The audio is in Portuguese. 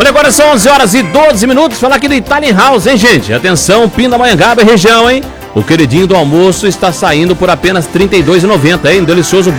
agora são 11 horas e 12 minutos. Falar aqui do Italian House, hein, gente? Atenção, Pindamonhangaba e região, hein? O queridinho do almoço está saindo por apenas R$ 32,90, hein? Delicioso